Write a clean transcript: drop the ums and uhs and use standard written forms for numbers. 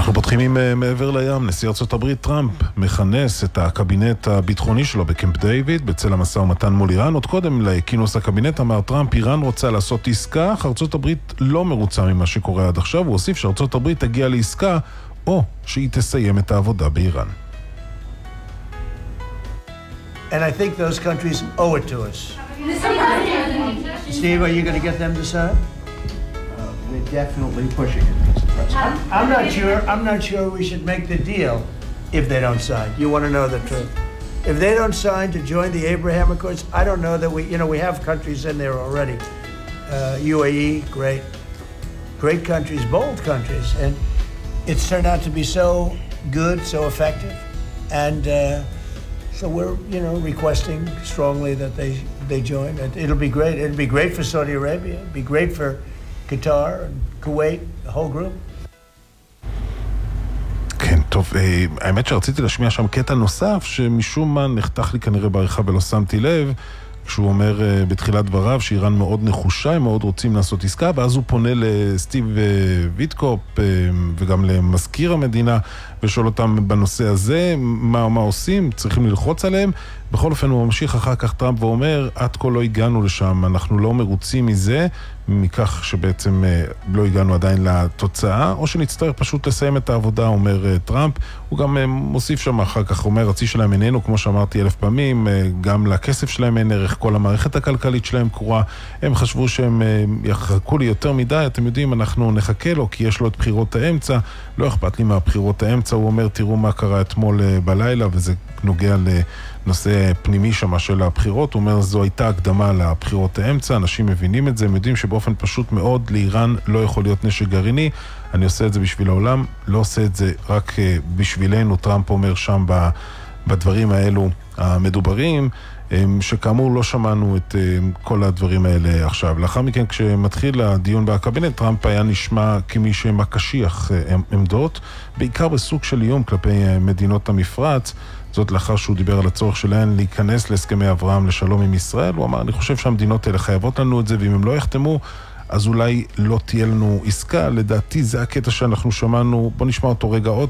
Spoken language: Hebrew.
אנחנו פותחים עם מעבר לים. נשיא ארצות הברית טראמפ מכנס את הקבינט הביטחוני שלו בקמפ דיוויד בצל המשא ומתן מול איראן. עוד קודם לכינוס הקבינט אמר טראמפ, איראן רוצה לעשות עסקה, אך ארצות הברית לא מרוצה ממה שקורה עד עכשיו. הוא הוסיף שארצות הברית תגיע לעסקה או שהיא תסיים את העבודה באיראן. And I think those countries owe it to us. Steve, are you going to get them to sign? We're definitely pushing it, Mr. President. I'm not sure we should make the deal if they don't sign. You want to know the truth. If they don't sign to join the Abraham Accords, I don't know that we have countries in there already. UAE, great countries, bold countries. And it's turned out to be so good, so effective. And so we're, requesting strongly that they join. It'll be great. It'll be great for Saudi Arabia. It'll be great for Qatar and Kuwait, the whole group. כן, טוב, האמת שרציתי להשמיע שם קטע נוסף שמשום מה נחתך לי כנראה בעריכה ולא שמתי לב, כשהוא אומר בתחילת דבריו שאיראן מאוד נחושה, הם מאוד רוצים לעשות עסקה, ואז הוא פונה לסטיב ויטקופ וגם למזכיר המדינה ושואל אותם בנושא הזה, מה עושים, צריכים ללחוץ עליהם. בכל אופן הוא ממשיך אחר כך טראמפ ואומר, עד כה לא הגענו לשם, אנחנו לא מרוצים מזה, מכך שבעצם לא הגענו עדיין לתוצאה, או שנצטרך פשוט לסיים את העבודה, אומר טראמפ. הוא גם מוסיף שם אחר כך, אומר, הצי שלהם איננו, כמו שאמרתי 1000 פעמים, גם לכסף שלהם אין ערך, כל המערכת הכלכלית שלהם קורה, הם חשבו שהם יחכו לי יותר מדי, אתם יודעים, אנחנו נחכה לו, כי יש לו את בחירות האמצע, לא אכפת לי מהבחירות האמצע, הוא אומר, תראו מה קרה אתמול בלילה, וזה נוגע לנושא פנימי שמה של הבחירות. הוא אומר, זו הייתה הקדמה לבחירות האמצע, אנשים מבינים את זה, הם יודעים שבאופן פשוט מאוד לאיראן לא יכול להיות נשק גרעיני, אני עושה את זה בשביל העולם, לא עושה את זה רק בשבילנו. טראמפ אומר שם בדברים האלו המדוברים, שכאמור לא שמענו את כל הדברים האלה עכשיו. לאחר מכן כשמתחיל הדיון בקבינט, טראמפ היה נשמע כמי שמקשיח עמדות, בעיקר בסוג של איום כלפי מדינות המפרץ, זאת לאחר שהוא דיבר על הצורך שלהן להיכנס להסכמי אברהם לשלום עם ישראל. הוא אמר, אני חושב שהמדינות האלה חייבות לנו את זה, ואם הם לא יחתמו, אז אולי לא תהיה לנו עסקה. לדעתי זה הקטע שאנחנו שמענו, בוא נשמע אותו רגע עוד